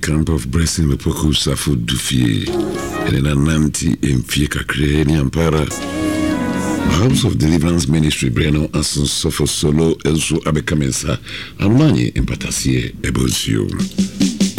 camp of Blessing Mepoko Safo Dufie and in Ananti in Fieka ni Ampara House of Deliverance Ministry Breno Asun Sofo Solo Elso Abekamensa Amani Empatasie Ebozio